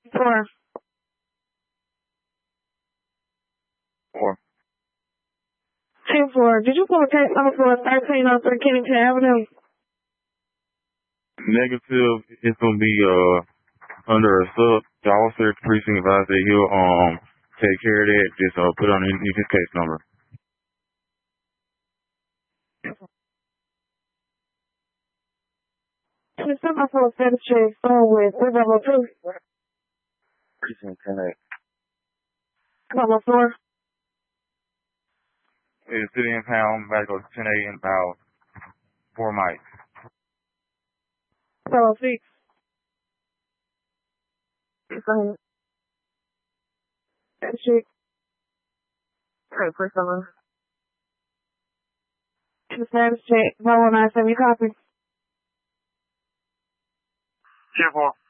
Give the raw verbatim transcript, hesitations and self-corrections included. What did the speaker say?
Four. Four. Two four. Did you pull a case number for thirteen oh three Kennington Avenue? Negative. It's gonna be uh under a sub. The officer at the precinct advised that he'll um take care of that. Just uh put on his, his case number. Can somebody pull a status check phone with three level two? Precinct ten eight. Level four. It's city and pound. Back to ten eight in about four miles. Level six. Go ahead. Status check. Okay, press seven. The status check. one one nine seven, you copy? ten four.